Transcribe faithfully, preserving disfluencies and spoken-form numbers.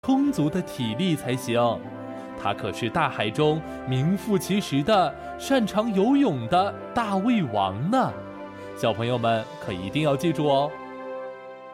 充足的体力才行。他可是大海中名副其实的擅长游泳的大胃王呢。小朋友们可一定要记住哦。